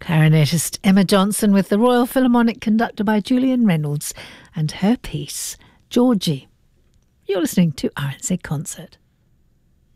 Clarinetist Emma Johnson with the Royal Philharmonic conducted by Julian Reynolds and her piece, Georgie. You're listening to RNZ Concert.